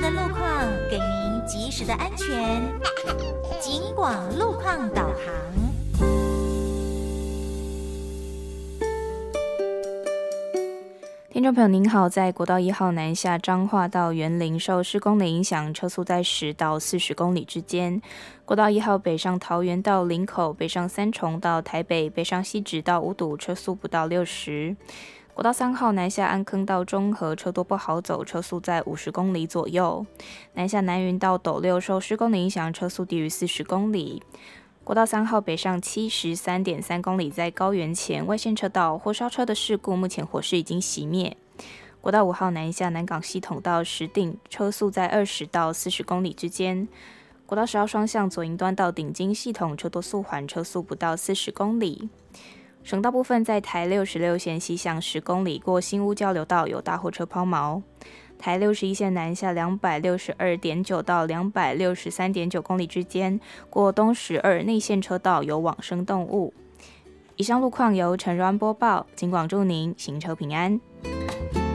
的路况，给您及时的安全。警广路况导航。 听众朋友您好，在国道1号南下彰化到员林受施工的影响，车速在10到40公里之间。国道1号北上桃园到林口，北上三重到台北，北上汐止到五堵，车速不到60。国道3号南下安坑到中和，车多不好走，车速在50公里左右。南下南云到斗六，受施工的影响，车速低于40公里。国道3号北上73.3公里，在高原前外线车道火烧车的事故，目前火势已经熄灭。国道5号南下南港系统到石碇，车速在20到40公里之间。国道10号双向左营端到顶金系统，车多速缓，车速不到40公里。省道部分在台66线西向10公里，过新屋交流道有大货车抛锚。台61线南下262.9到263.9公里之间，过东12内线车道有往生动物。以上路况由陈柔安播报，警广祝您行车平安。